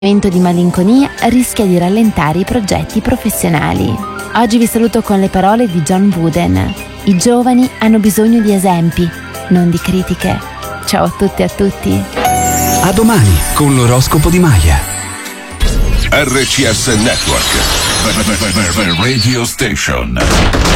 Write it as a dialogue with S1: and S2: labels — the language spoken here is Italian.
S1: Momento di malinconia rischia di rallentare i progetti professionali. Oggi vi saluto con le parole di John Wooden. I giovani hanno bisogno di esempi, non di critiche. Ciao a tutti e a tutti.
S2: A domani con l'oroscopo di Maya.
S3: RCS Network, the radio station.